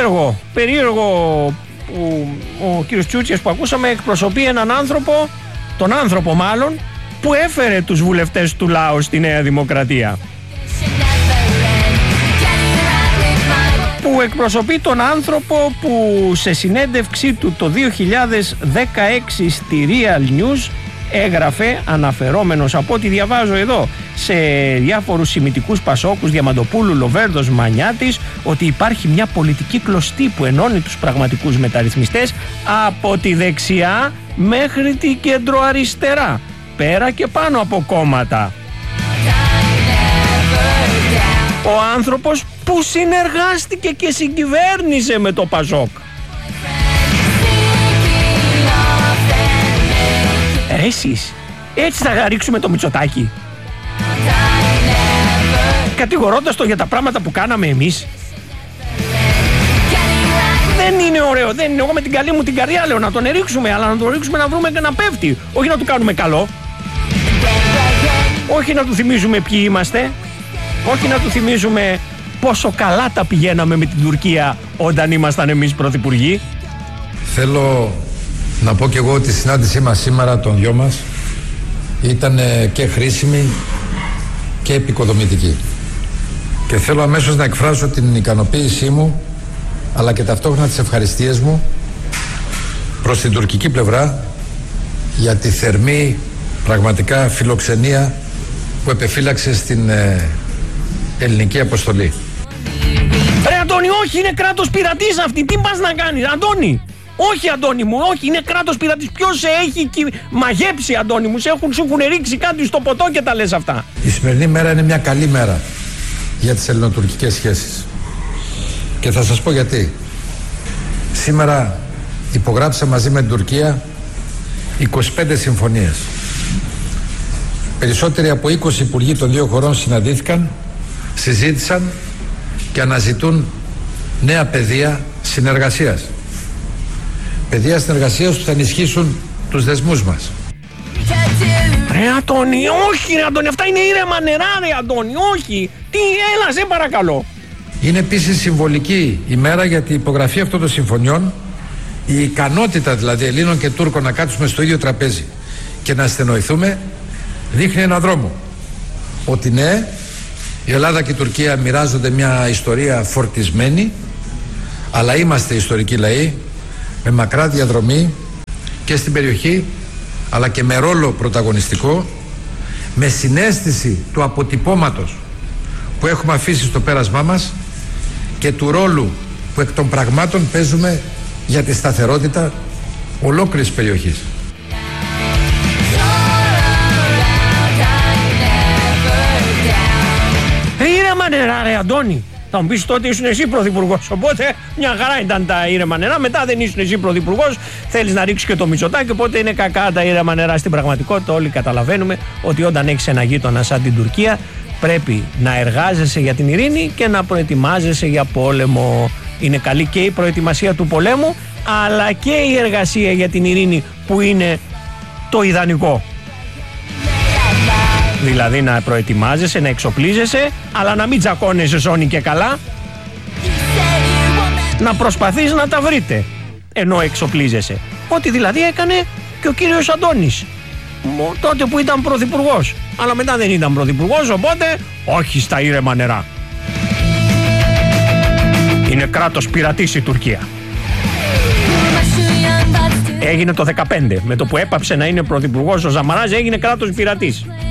περίεργο που ο κύριος Τσούτσιας που ακούσαμε εκπροσωπεί έναν άνθρωπο, τον άνθρωπο μάλλον, που έφερε τους βουλευτές του λαού στη Νέα Δημοκρατία. Που εκπροσωπεί τον άνθρωπο που σε συνέντευξή του το 2016 στη Real News έγραφε, αναφερόμενος από ό,τι διαβάζω εδώ σε διάφορους σημιτικούς Πασόκους, Διαμαντοπούλου, Λοβέρδος, Μανιάτης, ότι υπάρχει μια πολιτική κλωστή που ενώνει τους πραγματικούς μεταρρυθμιστές από τη δεξιά μέχρι τη κεντροαριστερά, πέρα και πάνω από κόμματα. Ο άνθρωπος που συνεργάστηκε και συγκυβέρνησε με το Πασόκ. Εσείς, έτσι θα ρίξουμε το Μητσοτάκη, κατηγορώντας το για τα πράγματα που κάναμε εμείς? Δεν είναι ωραίο, δεν είναι. Εγώ με την καλή μου την καρδιά λέω να τον ρίξουμε, αλλά να τον ρίξουμε να βρούμε και να πέφτει. Όχι να του κάνουμε καλό. Όχι να του θυμίζουμε ποιοι είμαστε. Όχι να του θυμίζουμε πόσο καλά τα πηγαίναμε με την Τουρκία όταν ήμασταν εμείς πρωθυπουργοί. Θέλω να πω και εγώ ότι η συνάντησή μας σήμερα των δυο μας ήταν και χρήσιμη και επικοδομητική. Και θέλω αμέσως να εκφράσω την ικανοποίησή μου, αλλά και ταυτόχρονα τις ευχαριστίες μου προς την τουρκική πλευρά για τη θερμή πραγματικά φιλοξενία που επεφύλαξε στην ελληνική αποστολή. Ρε Αντώνη, όχι, είναι κράτος πειρατής αυτή. Τι πας να κάνεις, Αντώνη? Όχι, Αντώνη μου, όχι, είναι κράτος πειρατής. Ποιος σε έχει μαγέψει, Αντώνη μου? Σου έχουν ρίξει κάτι στο ποτό και τα λες αυτά. Η σημερινή μέρα είναι μια καλή μέρα για τις ελληνοτουρκικές σχέσεις. Και θα σας πω γιατί. Σήμερα υπογράψα μαζί με την Τουρκία 25 συμφωνίες. Περισσότεροι από 20 υπουργοί των δύο χωρών συναντήθηκαν, συζήτησαν και αναζητούν νέα πεδία συνεργασίας. Πεδία συνεργασίας που θα ενισχύσουν τους δεσμούς μας. Ρε Αντώνη, όχι ρε Αντώνη, αυτά είναι ήρεμα νερά ρε Αντώνη, όχι. Τι, έλα σε παρακαλώ. Είναι επίσης συμβολική ημέρα για την υπογραφή αυτών των συμφωνιών, η ικανότητα δηλαδή Ελλήνων και Τούρκων να κάτσουμε στο ίδιο τραπέζι και να στενοηθούμε δείχνει έναν δρόμο. Ότι ναι, η Ελλάδα και η Τουρκία μοιράζονται μια ιστορία φορτισμένη, αλλά είμαστε ιστορικοί λαοί με μακρά διαδρομή και στην περιοχή, αλλά και με ρόλο πρωταγωνιστικό, με συναίσθηση του αποτυπώματος που έχουμε αφήσει στο πέρασμά μας και του ρόλου που εκ των πραγμάτων παίζουμε για τη σταθερότητα ολόκληρης περιοχής. Ήρεμα νερά ρε Αντώνη. Θα μου πεις τότε ήσουν εσύ πρωθυπουργός, οπότε μια χαρά ήταν τα ήρεμα νερά. Μετά δεν ήσουν εσύ πρωθυπουργός, θέλεις να ρίξεις και το Μητσοτάκη, οπότε είναι κακά τα ήρεμα νερά. Στην πραγματικότητα όλοι καταλαβαίνουμε ότι όταν έχεις ένα γείτονα σαν την Τουρκία πρέπει να εργάζεσαι για την ειρήνη και να προετοιμάζεσαι για πόλεμο. Είναι καλή και η προετοιμασία του πολέμου, αλλά και η εργασία για την ειρήνη που είναι το ιδανικό. Δηλαδή να προετοιμάζεσαι, να εξοπλίζεσαι, αλλά να μην τσακώνεσαι σώνει και καλά. Να προσπαθείς να τα βρείτε ενώ εξοπλίζεσαι. Ό,τι δηλαδή έκανε και ο κύριος Αντώνης τότε που ήταν πρωθυπουργός. Αλλά μετά δεν ήταν πρωθυπουργός, οπότε όχι στα ήρεμα νερά. Είναι κράτος πειρατής η Τουρκία. Έγινε το 2015. Με το που έπαψε να είναι πρωθυπουργός ο Σαμαράς έγινε κράτος πειρατής.